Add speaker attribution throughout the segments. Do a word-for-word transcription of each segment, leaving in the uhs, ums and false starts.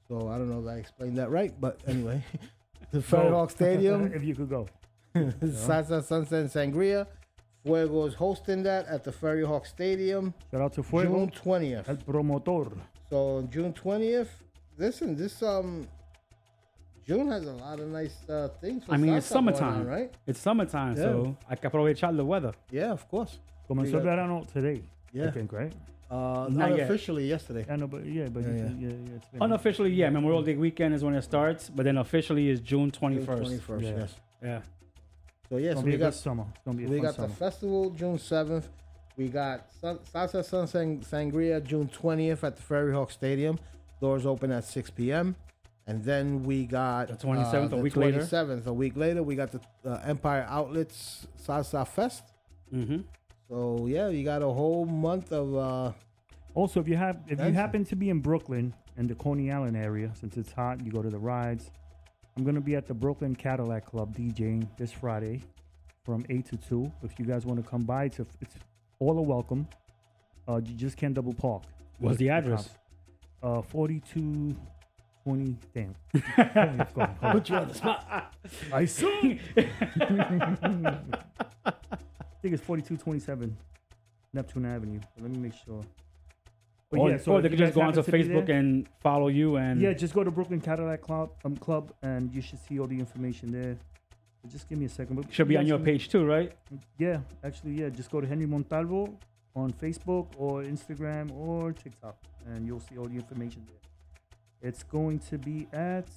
Speaker 1: So I don't know if I explained that right, but anyway, the Ferry Hawk Stadium,
Speaker 2: if you could go.
Speaker 1: Salsa, Sunset, and Sangria. Fuego is hosting that at the Ferry Hawk Stadium.
Speaker 2: Shout out to Fuego.
Speaker 1: June twentieth.
Speaker 2: El promotor.
Speaker 1: So June twentieth. Listen, this um, June has a lot of nice uh, things. For
Speaker 3: I mean,
Speaker 1: salsa
Speaker 3: it's summertime,
Speaker 1: going on, right?
Speaker 3: It's summertime,
Speaker 1: Yeah.
Speaker 3: so I can aprovechar the weather.
Speaker 1: Yeah, of course.
Speaker 2: Comenzó
Speaker 1: Yeah.
Speaker 2: el verano today.
Speaker 1: Yeah.
Speaker 2: I think, right?
Speaker 1: Uh,
Speaker 3: Not
Speaker 1: not
Speaker 3: yet.
Speaker 1: officially yesterday.
Speaker 2: I know, but yeah, but
Speaker 1: Yeah,
Speaker 2: you
Speaker 1: yeah.
Speaker 2: can- yeah, yeah, it's been
Speaker 3: Unofficially, yeah, Memorial Day weekend is when it starts, but then officially is June twenty-first.
Speaker 1: twenty-first,
Speaker 2: Yeah.
Speaker 1: yes.
Speaker 3: Yeah.
Speaker 1: So yes,
Speaker 2: It's gonna
Speaker 1: we
Speaker 2: be a
Speaker 1: got
Speaker 2: good summer. It's gonna be a
Speaker 1: we
Speaker 2: fun
Speaker 1: got
Speaker 2: summer.
Speaker 1: the festival June seventh. We got Sun, Salsa Sun Sang- Sangria June twentieth at the Ferry Hawk Stadium. Doors open at six p.m. And then we got
Speaker 3: The twenty-seventh,
Speaker 1: uh,
Speaker 3: a
Speaker 1: the
Speaker 3: week later.
Speaker 1: twenty-seventh, a week later, we got the uh, Empire Outlets Salsa Fest.
Speaker 3: Mm-hmm.
Speaker 1: So yeah, you got a whole month of. Uh,
Speaker 2: Also, if you have, if you
Speaker 1: Dancing.
Speaker 2: happen to be in Brooklyn and the Coney Island area, since it's hot, you go to the rides. I'm gonna be at the Brooklyn Cadillac Club DJing this Friday from eight to two. If you guys want to come by, it's, a, it's all are welcome. Uh, you just can't double park.
Speaker 3: What's the address?
Speaker 2: Uh, forty-two twenty. Damn.
Speaker 3: Put you on the spot.
Speaker 2: I saw. I think it's forty-two twenty-seven Neptune Avenue. But let me make sure. But
Speaker 3: Or,
Speaker 2: yeah, so
Speaker 3: or
Speaker 2: if
Speaker 3: they
Speaker 2: you
Speaker 3: could just
Speaker 2: guys
Speaker 3: go onto
Speaker 2: happen to be
Speaker 3: Facebook
Speaker 2: there-
Speaker 3: and follow you and
Speaker 2: Yeah, just go to Brooklyn Cadillac Club, um, Club, and you should see all the information there. But just give me a second. But
Speaker 3: should be
Speaker 2: you
Speaker 3: on
Speaker 2: guys
Speaker 3: your
Speaker 2: can-
Speaker 3: page too, right?
Speaker 2: Yeah, actually, yeah. Just go to Henry Montalvo on Facebook or Instagram or TikTok, and you'll see all the information there. It's going to be at.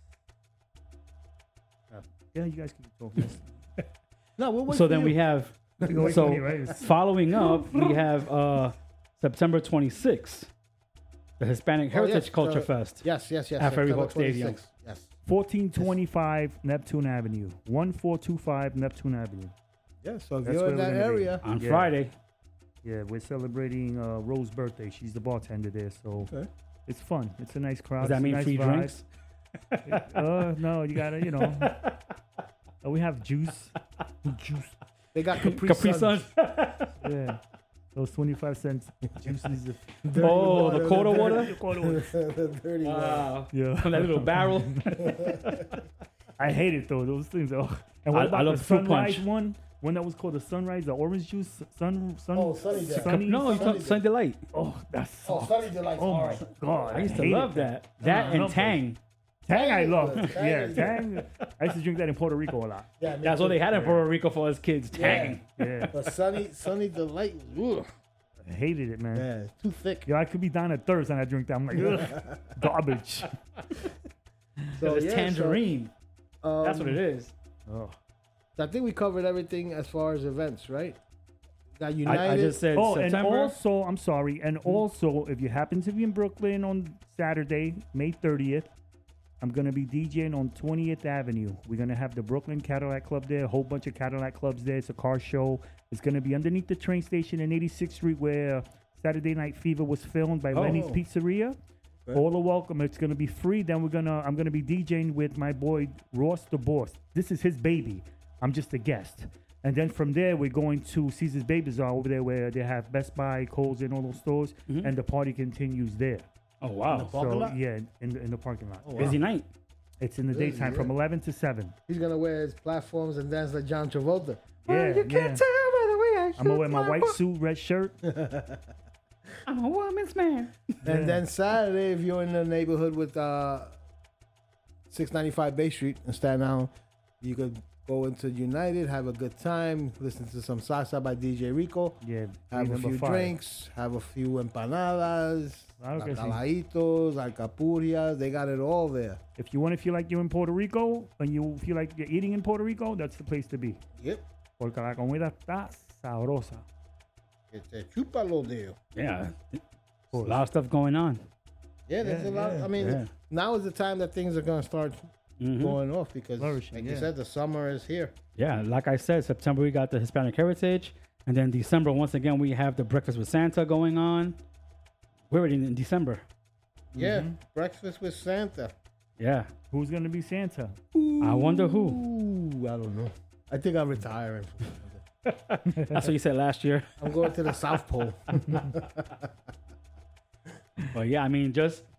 Speaker 2: Uh, yeah, you guys can keep talking.
Speaker 1: no, we'll wait
Speaker 3: So
Speaker 1: for
Speaker 3: then
Speaker 1: you.
Speaker 3: we have
Speaker 2: Wait
Speaker 3: so
Speaker 2: for me, right?
Speaker 3: following up, we have uh, September twenty-sixth, the Hispanic
Speaker 1: Oh,
Speaker 3: Heritage
Speaker 1: yes,
Speaker 3: Culture
Speaker 1: uh,
Speaker 3: Fest.
Speaker 1: Yes, yes, yes.
Speaker 3: At Ferry
Speaker 1: September
Speaker 3: Hawk Stadium.
Speaker 1: twenty-sixth, Yes.
Speaker 2: fourteen twenty-five Neptune Avenue, one four two five Neptune Avenue.
Speaker 1: Yeah. So if
Speaker 2: That's
Speaker 1: you're
Speaker 2: where
Speaker 1: in
Speaker 2: we're
Speaker 1: that
Speaker 2: gonna be.
Speaker 1: area,
Speaker 3: On
Speaker 2: Yeah.
Speaker 3: Friday.
Speaker 2: Yeah, we're celebrating uh, Rose's birthday. She's the bartender there, so
Speaker 1: Okay.
Speaker 2: it's fun. It's a nice crowd.
Speaker 3: Does that
Speaker 2: It's a
Speaker 3: mean
Speaker 2: nice
Speaker 3: free
Speaker 2: vibe.
Speaker 3: drinks?
Speaker 2: uh, no, you gotta, you know. Uh, we have juice. Juice.
Speaker 1: they got Capri,
Speaker 3: Capri
Speaker 1: Suns.
Speaker 3: Sun.
Speaker 2: Yeah. Those twenty-five cents juices.
Speaker 1: Dirty
Speaker 3: Oh, the quarter
Speaker 1: dirty-
Speaker 3: water?
Speaker 2: Quarter water.
Speaker 1: the dirty water.
Speaker 3: Wow.
Speaker 2: Yeah.
Speaker 3: From that little barrel.
Speaker 2: I hate it though. Those things. Oh. And what
Speaker 3: I- I
Speaker 2: about
Speaker 3: love
Speaker 2: the
Speaker 3: fruit
Speaker 2: sunrise
Speaker 3: punch.
Speaker 2: one? One that was called the sunrise, the orange juice, sun, sun.
Speaker 1: Oh, Sunny Day.
Speaker 2: sunny.
Speaker 3: No, you
Speaker 1: Sunny
Speaker 3: talk Sun Delight.
Speaker 2: Oh, that's
Speaker 1: Oh,
Speaker 2: so.
Speaker 1: Sunny Delight's
Speaker 2: Oh my
Speaker 1: hard.
Speaker 2: god!
Speaker 3: I used to
Speaker 2: hate
Speaker 3: love
Speaker 2: it.
Speaker 3: that. That
Speaker 2: Uh,
Speaker 3: and
Speaker 2: no,
Speaker 3: Tang.
Speaker 2: Tang, I
Speaker 1: Tang
Speaker 2: love.
Speaker 1: is good. Tang
Speaker 2: Yeah,
Speaker 1: is
Speaker 2: Tang. I used to drink that in Puerto Rico a lot.
Speaker 1: Yeah, me
Speaker 3: That's
Speaker 1: too.
Speaker 3: what they had in Puerto Rico for us kids. Tang.
Speaker 2: Yeah,
Speaker 1: But Sunny, Sunny Delight was ugh.
Speaker 2: I hated it, man.
Speaker 1: Yeah, it's too thick.
Speaker 2: Yo, I could be down at thirst and I drink that. I'm like, ugh, garbage.
Speaker 1: So,
Speaker 3: it's
Speaker 1: yeah,
Speaker 3: tangerine.
Speaker 1: so, um,
Speaker 3: That's what it is.
Speaker 2: Oh.
Speaker 1: I think we covered everything as far as events, right? Got United.
Speaker 3: I, I just said
Speaker 2: Oh, and
Speaker 3: September.
Speaker 2: also, I'm sorry, and also, if you happen to be in Brooklyn on Saturday, May thirtieth, I'm gonna be DJing on twentieth Avenue. We're gonna have the Brooklyn Cadillac Club there, a whole bunch of Cadillac clubs there. It's a car show. It's gonna be underneath the train station in eighty-sixth Street, where Saturday Night Fever was filmed by
Speaker 3: Oh.
Speaker 2: Lenny's Pizzeria.
Speaker 1: Okay.
Speaker 2: All are welcome. It's gonna be free. Then we're gonna, I'm gonna be DJing with my boy Ross the Boss. This is his baby. I'm just a guest. And then from there, we're going to Caesar's Baby Bazaar over there, where they have Best Buy, Kohl's, and all those stores,
Speaker 3: Mhm.
Speaker 2: and the party continues there.
Speaker 3: Oh wow.
Speaker 1: Parking
Speaker 2: so
Speaker 1: lot?
Speaker 2: yeah, in the, in the parking lot.
Speaker 1: Oh, wow.
Speaker 3: Busy night.
Speaker 2: It's in the
Speaker 1: Busy,
Speaker 2: daytime
Speaker 1: yeah.
Speaker 2: from eleven to seven.
Speaker 1: He's gonna wear his platforms and dance like John Travolta.
Speaker 2: Yeah,
Speaker 1: you can't
Speaker 2: yeah.
Speaker 1: tell by the way I
Speaker 2: I'm gonna wear
Speaker 1: shoot
Speaker 2: my white
Speaker 1: boy.
Speaker 2: suit, red shirt.
Speaker 3: I'm a woman's man.
Speaker 1: And
Speaker 2: Yeah.
Speaker 1: then Saturday, if you're in the neighborhood with uh, six ninety-five Bay Street in Staten Island, you could go into United, have a good time, listen to some salsa by D J Rico,
Speaker 2: Yeah,
Speaker 1: have a
Speaker 2: number
Speaker 1: few
Speaker 2: five.
Speaker 1: drinks, have a few empanadas,
Speaker 2: Claro que sí.
Speaker 1: bacalaitos, alcapurrias. They got it all there.
Speaker 2: If you want to feel like you're in Puerto Rico and you feel like you're eating in Puerto Rico, that's the place to be.
Speaker 1: Yep.
Speaker 2: Porque la comida está sabrosa.
Speaker 1: Que te chupa lo dedo.
Speaker 3: Yeah. A lot of stuff going on.
Speaker 1: Yeah, there's
Speaker 2: Yeah,
Speaker 1: a lot.
Speaker 2: yeah,
Speaker 1: I mean,
Speaker 3: yeah.
Speaker 1: now is the time that things are gonna start
Speaker 3: Mhm.
Speaker 1: going off because,
Speaker 2: Flourishing,
Speaker 1: like
Speaker 2: yeah.
Speaker 1: you said, the summer is here.
Speaker 3: Yeah, like I said, September we got the Hispanic Heritage, and then December once again we have the Breakfast with Santa going on. We're already in December.
Speaker 1: Yeah,
Speaker 2: Mhm.
Speaker 1: breakfast with Santa.
Speaker 3: Yeah,
Speaker 2: Who's gonna be Santa?
Speaker 3: I wonder who.
Speaker 1: Ooh, I don't know. I think I'm retiring.
Speaker 3: That's what you said last year.
Speaker 1: I'm going to the South Pole.
Speaker 3: But yeah, I mean, just